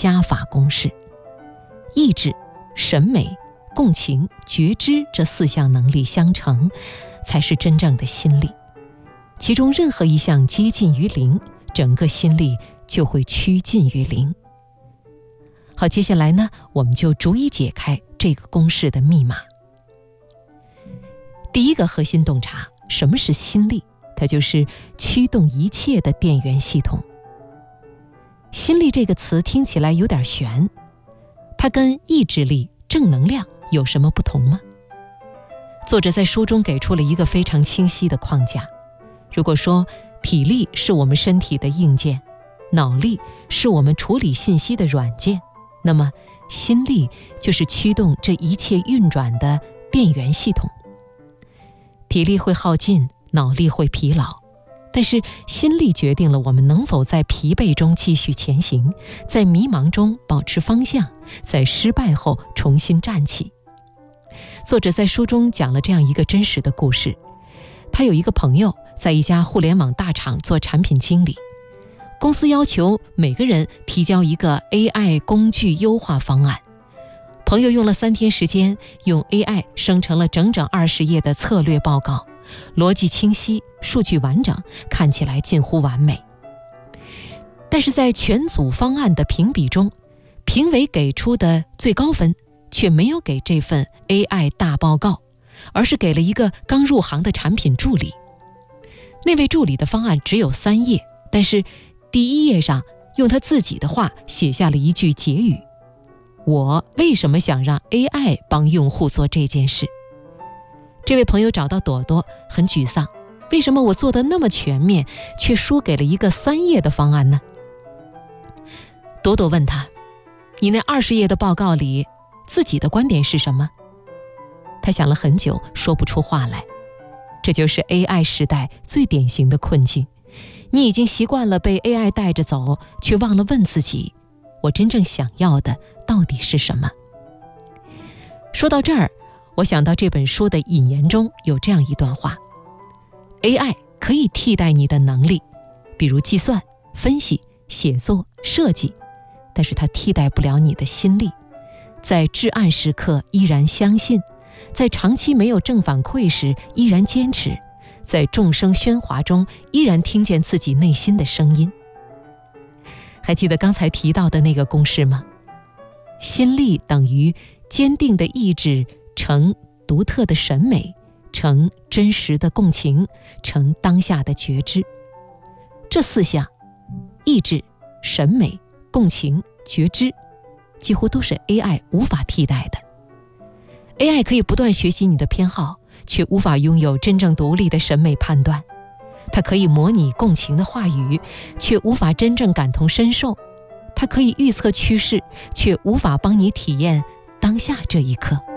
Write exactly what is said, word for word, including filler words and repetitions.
加法公式。意志、审美、共情、觉知这四项能力相乘，才是真正的心力。其中任何一项接近于零，整个心力就会趋近于零。好，接下来呢，我们就逐一解开这个公式的密码。第一个核心洞察，什么是心力？它就是驱动一切的电源系统。心力这个词听起来有点悬，它跟意志力、正能量有什么不同吗？作者在书中给出了一个非常清晰的框架。如果说体力是我们身体的硬件，脑力是我们处理信息的软件，那么心力就是驱动这一切运转的电源系统。体力会耗尽，脑力会疲劳，但是心力决定了我们能否在疲惫中继续前行，在迷茫中保持方向，在失败后重新站起。作者在书中讲了这样一个真实的故事。他有一个朋友在一家互联网大厂做产品经理，公司要求每个人提交一个 A I 工具优化方案。朋友用了三天时间，用 A I 生成了整整二十页的策略报告，逻辑清晰，数据完整，看起来近乎完美。但是在全组方案的评比中，评委给出的最高分却没有给这份 A I 大报告，而是给了一个刚入行的产品助理。那位助理的方案只有三页，但是第一页上用他自己的话写下了一句结语：我为什么想让 A I 帮用户做这件事？这位朋友找到朵朵，很沮丧，为什么我做得那么全面，却输给了一个三页的方案呢？朵朵问他：你那二十页的报告里，自己的观点是什么？他想了很久，说不出话来。这就是 A I 时代最典型的困境。你已经习惯了被 A I 带着走，却忘了问自己，我真正想要的到底是什么？说到这儿，我想到这本书的引言中有这样一段话： A I 可以替代你的能力，比如计算、分析、写作、设计，但是它替代不了你的心力。在至暗时刻依然相信，在长期没有正反馈时依然坚持，在众生喧哗中依然听见自己内心的声音。还记得刚才提到的那个公式吗？心力等于坚定的意志乘独特的审美乘真实的共情乘当下的觉知。这四项，意志、审美、共情、觉知，几乎都是 A I 无法替代的。A I 可以不断学习你的偏好，却无法拥有真正独立的审美判断。它可以模拟共情的话语，却无法真正感同身受。它可以预测趋势，却无法帮你体验当下这一刻。